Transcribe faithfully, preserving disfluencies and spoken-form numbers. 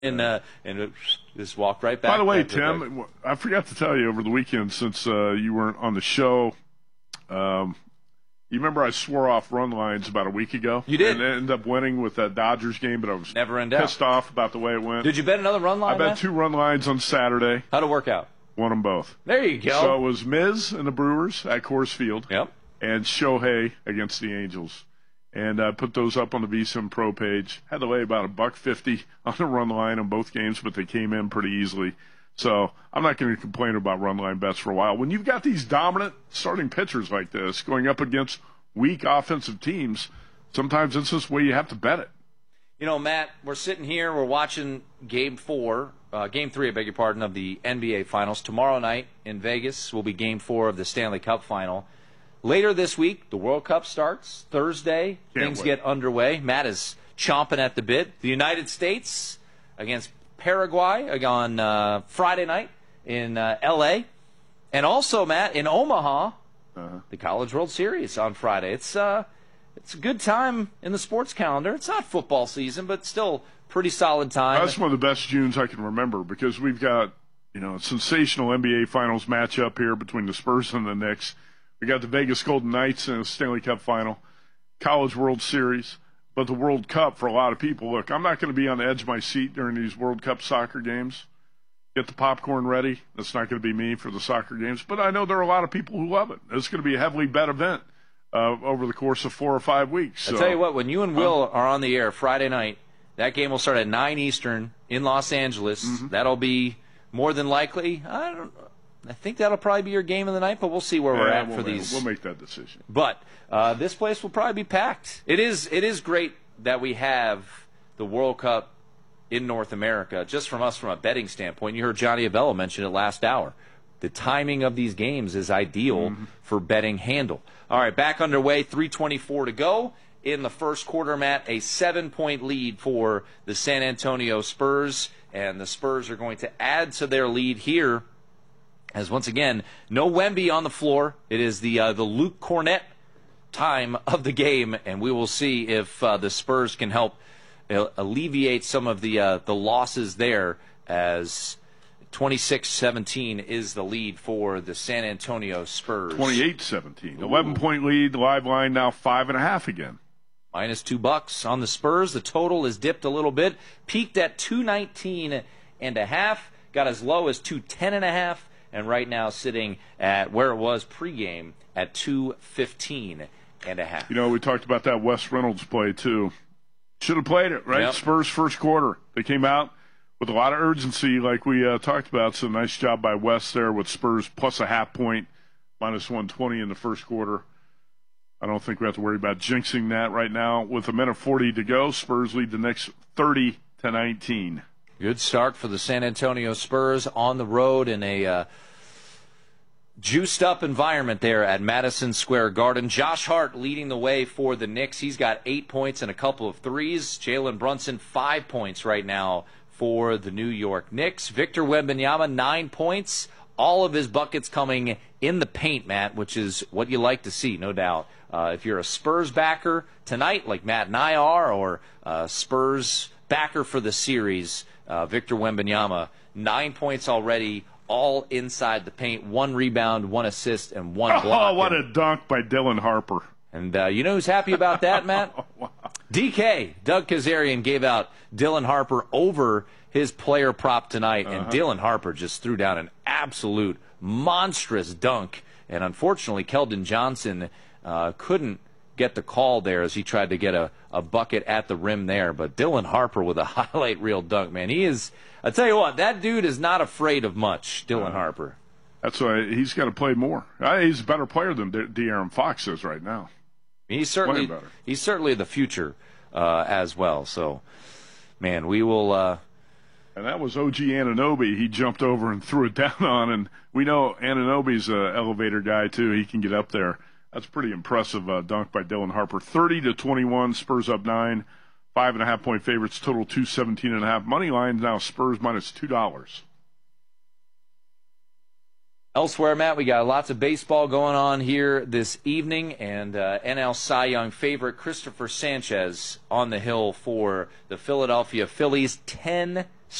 and uh, and it, just walked right back. By the way, Tim, I forgot to tell you over the weekend, since uh, you weren't on the show, um, you remember I swore off run lines about a week ago? You did. And ended up winning with that Dodgers game, but I was Never in pissed doubt. off about the way it went. Did you bet another run line? I bet man? two run lines on Saturday. How'd it work out? Won them both. There you go. So it was Miz and the Brewers at Coors Field. Yep. And Shohei against the Angels. And I put those up on the V S I N Pro page. Had to lay about a buck fifty on the run line on both games, but they came in pretty easily. So I'm not going to complain about run line bets for a while. When you've got these dominant starting pitchers like this going up against weak offensive teams, sometimes it's just the way you have to bet it. You know, Matt, we're sitting here, we're watching Game Four, uh, Game Three, I beg your pardon, of the N B A Finals. Tomorrow night in Vegas will be Game Four of the Stanley Cup Final. Later this week, the World Cup starts. Thursday, Can't things wait. get underway. Matt is chomping at the bit. The United States against Paraguay on uh, Friday night in uh, L A And also, Matt, in Omaha, Uh-huh. the College World Series on Friday. It's uh, it's a good time in the sports calendar. It's not football season, but still pretty solid time. That's one of the best Junes I can remember because we've got, you know, a sensational N B A Finals matchup here between the Spurs and the Knicks. We got the Vegas Golden Knights in the Stanley Cup Final, College World Series, but the World Cup for a lot of people. Look, I'm not going to be on the edge of my seat during these World Cup soccer games. Get the popcorn ready. That's not going to be me for the soccer games, but I know there are a lot of people who love it. It's going to be a heavily bet event uh, over the course of four or five weeks. So, I'll tell you what, when you and Will are on the air Friday night, that game will start at nine Eastern in Los Angeles. Mm-hmm. That'll be more than likely, I don't I think that'll probably be your game of the night, but we'll see where we're yeah, at we'll, for these. We'll make that decision. But uh, this place will probably be packed. It is it is great that we have the World Cup in North America, just from us from a betting standpoint. You heard Johnny Avello mention it last hour. The timing of these games is ideal mm-hmm. for betting handle. All right, back underway, three twenty-four to go in the first quarter, Matt. A seven-point lead for the San Antonio Spurs, and the Spurs are going to add to their lead here. As once again, no Wemby on the floor. It is the uh, the Luke Cornett time of the game, and we will see if uh, the Spurs can help uh, alleviate some of the uh, the losses there. As twenty-six seventeen is the lead for the San Antonio Spurs. twenty-eight seventeen, eleven-point lead. Live line now five and a half again. Minus two bucks on the Spurs. The total has dipped a little bit, peaked at two nineteen and a half, got as low as two ten and a half. And right now sitting at where it was pregame at two fifteen and a half. You know, we talked about that Wes Reynolds play, too. Should have played it, right? Yep. Spurs first quarter. They came out with a lot of urgency like we uh, talked about. So nice job by Wes there with Spurs plus a half point, minus one twenty in the first quarter. I don't think we have to worry about jinxing that right now. With a minute forty to go, Spurs lead the next thirty to nineteen. Good start for the San Antonio Spurs on the road in a uh, juiced-up environment there at Madison Square Garden. Josh Hart leading the way for the Knicks. He's got eight points and a couple of threes. Jalen Brunson, five points right now for the New York Knicks. Victor Wembanyama, nine points. All of his buckets coming in the paint, Matt, which is what you like to see, no doubt. Uh, if you're a Spurs backer tonight, like Matt and I are, or uh, Spurs backer for the series, Uh, Victor Wembanyama, nine points already, all inside the paint, one rebound, one assist, and one block. Oh, what a dunk by Dylan Harper. And uh, you know who's happy about that, Matt? Wow. D K, Doug Kazarian, gave out Dylan Harper over his player prop tonight, and uh-huh. Dylan Harper just threw down an absolute monstrous dunk. And unfortunately, Keldon Johnson uh, couldn't get the call there as he tried to get a, a bucket at the rim there. But Dylan Harper with a highlight reel dunk, man. He is, I tell you what, that dude is not afraid of much, Dylan uh, Harper. That's why he's got to play more. Uh, he's a better player than De- De'Aaron Fox is right now. He's certainly he's certainly the future uh, as well. So, man, we will. Uh, and that was O G Anunoby. He jumped over and threw it down on, and we know Anunoby's an elevator guy too. He can get up there. That's pretty impressive uh, dunk by Dylan Harper. thirty to twenty-one, Spurs up nine, five and a half point favorites, total two seventeen and a half. Money line now Spurs minus two dollars. Elsewhere, Matt, we got lots of baseball going on here this evening, and uh, N L Cy Young favorite Christopher Sanchez on the hill for the Philadelphia Phillies. ten